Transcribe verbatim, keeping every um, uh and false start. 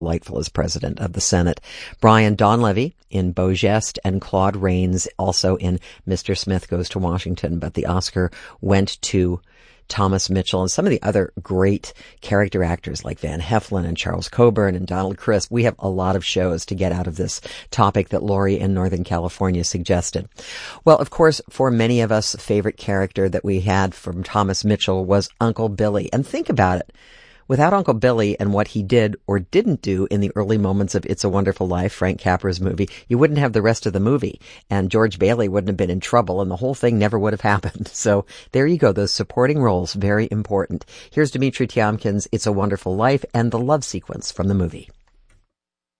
delightful as president of the Senate. Brian Donlevy in Beau Geste and Claude Rains also in Mister Smith Goes to Washington. But the Oscar went to Thomas Mitchell and some of the other great character actors like Van Heflin and Charles Coburn and Donald Crisp. We have a lot of shows to get out of this topic that Lori in Northern California suggested. Well, of course, for many of us, favorite character that we had from Thomas Mitchell was Uncle Billy. And think about it. Without Uncle Billy and what he did or didn't do in the early moments of It's a Wonderful Life, Frank Capra's movie, you wouldn't have the rest of the movie. And George Bailey wouldn't have been in trouble, and the whole thing never would have happened. So there you go. Those supporting roles, very important. Here's Dimitri Tiomkin's It's a Wonderful Life and the love sequence from the movie.